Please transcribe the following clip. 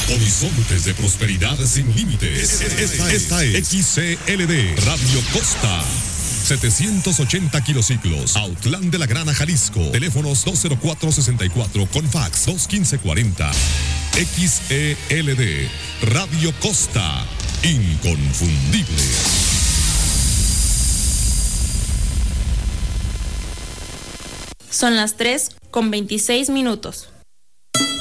Horizontes de prosperidad sin límites. Esta es XCLD Radio Costa. 780 kilociclos, Autlán de la Grana, Jalisco. Teléfonos 204-64 con fax 215-40. XELD Radio Costa, inconfundible. Son las 3:26.